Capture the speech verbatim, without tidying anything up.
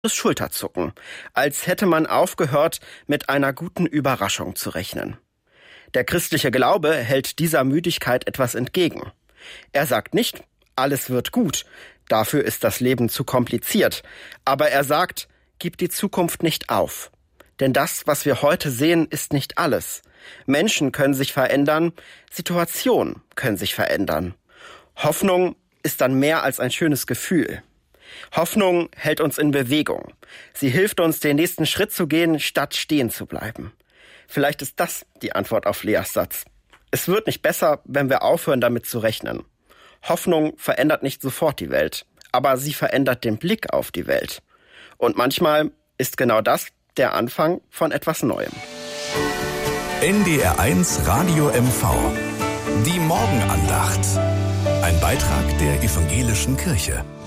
Schulterzucken, als hätte man aufgehört, mit einer guten Überraschung zu rechnen. Der christliche Glaube hält dieser Müdigkeit etwas entgegen. Er sagt nicht, alles wird gut, dafür ist das Leben zu kompliziert, aber er sagt, gib die Zukunft nicht auf. Denn das, was wir heute sehen, ist nicht alles. Menschen können sich verändern, Situationen können sich verändern. Hoffnung ist dann mehr als ein schönes Gefühl. Hoffnung hält uns in Bewegung. Sie hilft uns, den nächsten Schritt zu gehen, statt stehen zu bleiben. Vielleicht ist das die Antwort auf Leas Satz. Es wird nicht besser, wenn wir aufhören, damit zu rechnen. Hoffnung verändert nicht sofort die Welt, aber sie verändert den Blick auf die Welt. Und manchmal ist genau das der Anfang von etwas Neuem. N D R eins Radio M V. Die Morgenandacht. Ein Beitrag der Evangelischen Kirche.